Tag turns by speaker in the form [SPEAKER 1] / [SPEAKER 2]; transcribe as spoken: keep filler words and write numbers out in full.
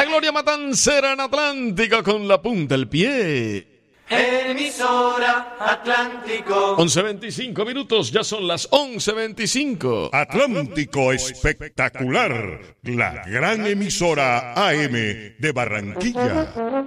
[SPEAKER 1] Gloria Matancera en Atlántico con la punta del pie.
[SPEAKER 2] Emisora Atlántico.
[SPEAKER 1] once veinticinco minutos, ya son las once veinticinco.
[SPEAKER 3] Atlántico Espectacular, la gran emisora A M de Barranquilla.